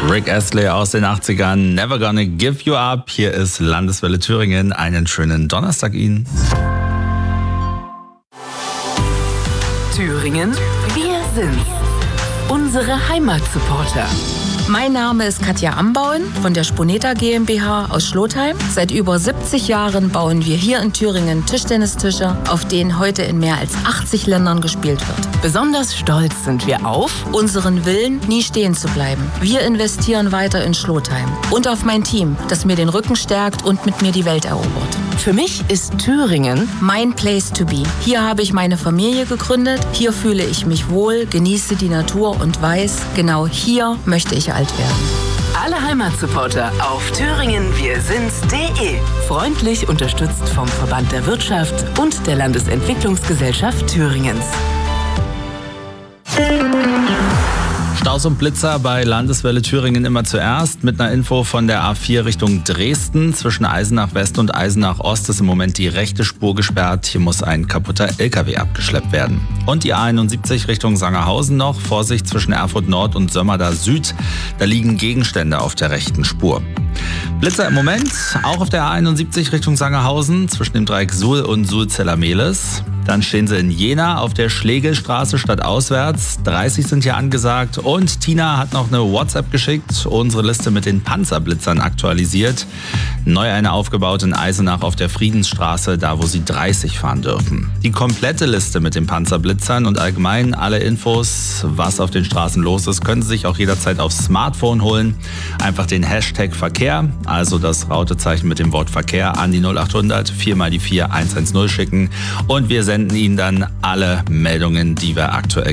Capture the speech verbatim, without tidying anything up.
Rick Astley aus den achtzigern, Never Gonna Give You Up. Hier ist Landeswelle Thüringen. Einen schönen Donnerstag Ihnen. Thüringen, wir sind's. Unsere Heimatsupporter. Mein Name ist Katja Ambauen von der Spuneta GmbH aus Schlotheim. Seit über siebzig Jahren bauen wir hier in Thüringen Tischtennistische, auf denen heute in mehr als achtzig Ländern gespielt wird. Besonders stolz sind wir auf unseren Willen, nie stehen zu bleiben. Wir investieren weiter in Schlotheim und auf mein Team, das mir den Rücken stärkt und mit mir die Welt erobert. Für mich ist Thüringen mein Place to be. Hier habe ich meine Familie gegründet, hier fühle ich mich wohl, genieße die Natur und weiß, genau hier möchte ich alt werden. Alle Heimatsupporter auf thüringen wir sind's punkt de. Freundlich unterstützt vom Verband der Wirtschaft und der Landesentwicklungsgesellschaft Thüringens. Staus und Blitzer bei Landeswelle Thüringen immer zuerst. Mit einer Info von der A vier Richtung Dresden. Zwischen Eisenach West und Eisenach Ost ist im Moment die rechte Spur gesperrt. Hier muss ein kaputter L K W abgeschleppt werden. Und die A einundsiebzig Richtung Sangerhausen noch. Vorsicht zwischen Erfurt Nord und Sömmerda Süd. Da liegen Gegenstände auf der rechten Spur. Blitzer im Moment auch auf der A einundsiebzig Richtung Sangerhausen zwischen dem Dreieck Suhl und Suhl-Zeller-Mehlis. Dann stehen sie in Jena auf der Schlegelstraße stadtauswärts. dreißig sind hier angesagt. Und Tina hat noch eine WhatsApp geschickt, unsere Liste mit den Panzerblitzern aktualisiert. Neu eine aufgebaut in Eisenach auf der Friedensstraße, da wo sie dreißig fahren dürfen. Die komplette Liste mit den Panzerblitzern und allgemein alle Infos, was auf den Straßen los ist, können Sie sich auch jederzeit aufs Smartphone holen. Einfach den Hashtag Verkehr, also das Rautezeichen mit dem Wort Verkehr, an die null achthundert vier mal die vier eins eins null schicken. Und wir senden Ihnen dann alle Meldungen, die wir aktuell